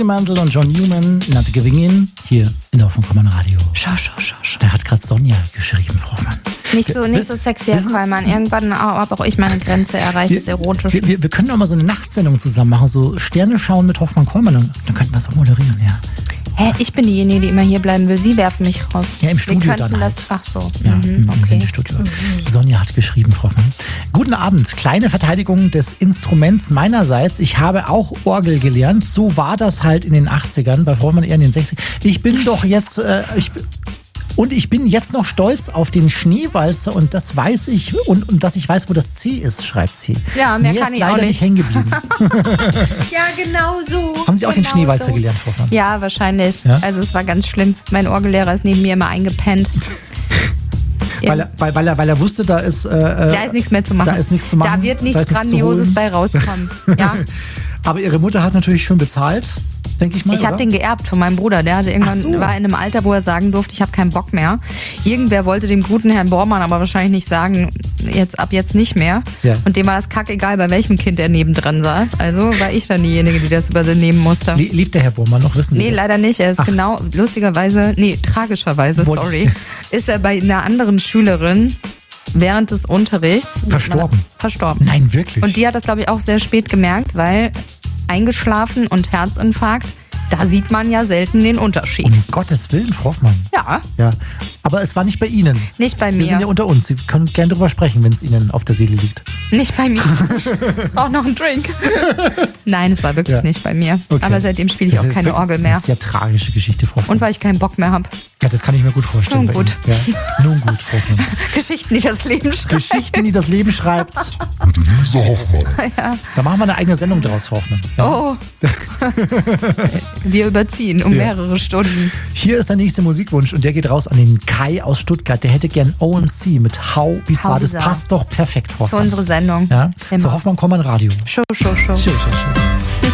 Fremantle und John Newman, Not Giving In, hier in der Hoffmann Radio. Schau. Da hat gerade Sonja geschrieben, Frau Hoffmann. Nicht so sexy, Herr Kollmann. Irgendwann habe auch ich meine Grenze erreicht, das Erotische. Wir können doch mal so eine Nachtsendung zusammen machen, so Sterne schauen mit Hoffmann-Kollmann, dann könnten wir es auch moderieren, ja. Hä, ich bin diejenige, die immer hier bleiben will. Sie werfen mich raus. Ja, im Studio dann halt. Ach so. Ja, im okay. Sendestudio. Sonja hat geschrieben, Frau Hoffmann. Guten Abend. Kleine Verteidigung des Instruments meinerseits. Ich habe auch Orgel gelernt. So war das halt in den 80ern. Bei Frau Hoffmann eher in den 60ern. Ich bin doch jetzt... ich bin jetzt noch stolz auf den Schneewalzer und das weiß ich und dass ich weiß, wo das C ist, schreibt sie. Ja, mehr kann ist ich leider auch nicht. nicht hängen geblieben. Ja, genau so. Haben Sie auch den Schneewalzer so gelernt, Frau Hoffmann? Ja, wahrscheinlich. Ja? Also es war ganz schlimm. Mein Orgellehrer ist neben mir immer eingepennt. Weil er wusste, da ist nichts mehr zu machen. Da ist nichts zu machen. Da wird da nichts ist nichts zu Grandioses holen. bei rauskommen. Ja. Aber Ihre Mutter hat natürlich schön bezahlt, denke ich mal. Ich habe den geerbt von meinem Bruder. Der hatte irgendwann war in einem Alter, wo er sagen durfte, ich habe keinen Bock mehr. Irgendwer wollte dem guten Herrn Bormann aber wahrscheinlich nicht sagen, ab jetzt nicht mehr. Ja. Und dem war das kackegal, bei welchem Kind er nebendran saß. Also war ich dann diejenige, die das übernehmen musste. Lebt der Herr Bormann noch, wissen Sie das? Leider nicht. Er ist tragischerweise, ist er bei einer anderen Schülerin während des Unterrichts Verstorben. Nein, wirklich? Und die hat das, glaube ich, auch sehr spät gemerkt, weil eingeschlafen und Herzinfarkt, da sieht man ja selten den Unterschied. Um Gottes Willen, Frau Hoffmann. Ja. Aber es war nicht bei Ihnen. Nicht bei mir. Wir sind ja unter uns. Sie können gerne drüber sprechen, wenn es Ihnen auf der Seele liegt. Nicht bei mir. Auch noch ein Drink. Nein, es war wirklich nicht bei mir. Okay. Aber seitdem spiele ich auch keine Orgel mehr. Das ist ja tragische Geschichte, Frau Hoffmann. Und weil ich keinen Bock mehr habe. Ja, das kann ich mir gut vorstellen. Nun gut. Bei Ihnen. Ja. Nun gut, Frau Hoffmann. Geschichten, die das Leben schreibt. Geschichten, die das Leben schreibt. Mit Elisa Hoffmann. Ja. Da machen wir eine eigene Sendung draus, Frau Hoffmann. Ja. Oh. Wir überziehen um mehrere Stunden. Hier ist der nächste Musikwunsch und der geht raus an den Kai aus Stuttgart. Der hätte gern OMC mit How Bizarre. Das passt doch perfekt, Frau Zu Hoffmann. unserer Sendung. Ja? Immer. Zu Hoffmann-Kollmann Radio. Show. Schön.